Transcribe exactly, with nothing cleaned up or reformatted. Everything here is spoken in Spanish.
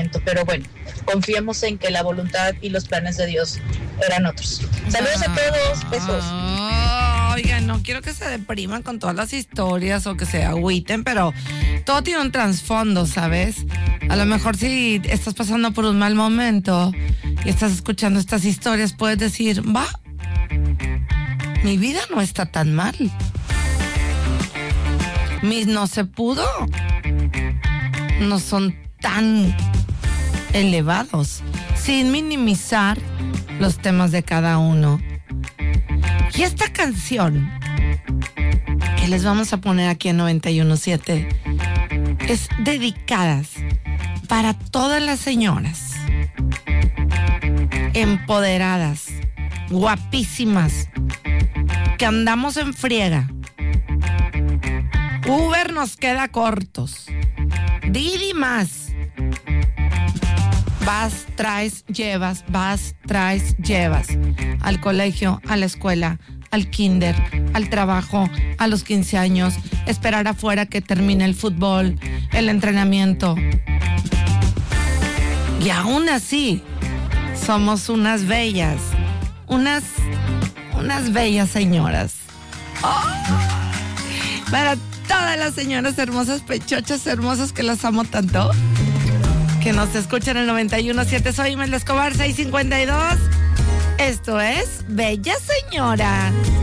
momento, pero bueno, confiemos en que la voluntad y los planes de Dios eran otros. Saludos a todos, besos. Oh, oigan, no quiero que se depriman con todas las historias o que se agüiten, pero todo tiene un trasfondo, ¿sabes? A lo mejor si estás pasando por un mal momento y estás escuchando estas historias, puedes decir, va, mi vida no está tan mal. Mis no se pudo no son tan elevados, sin minimizar los temas de cada uno. Y esta canción que les vamos a poner aquí en noventa y uno punto siete es dedicada para todas las señoras empoderadas, guapísimas, que andamos en friega. Uber nos queda cortos. Didi más. Vas, traes, llevas, vas, traes, llevas. Al colegio, a la escuela, al kinder, al trabajo, a los quince años, esperar afuera que termine el fútbol, el entrenamiento. Y aún así, somos unas bellas, unas, unas bellas señoras. ¡Oh! Para todas las señoras hermosas, pechochas hermosas que las amo tanto, que nos escuchan en noventa y uno punto siete. Soy Imelda Escobar, seiscientos cincuenta y dos. Esto es Bella Señora.